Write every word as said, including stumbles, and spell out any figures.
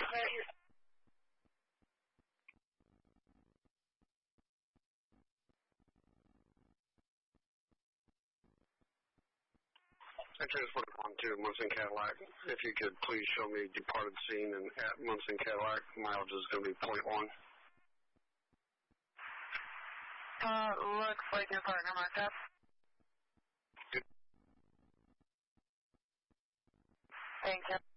I transported on to Munson Cadillac. If you could please show me departed scene and at Munson Cadillac, mileage is going to be point one. Uh, looks like your partner marked up. Good. Thank you.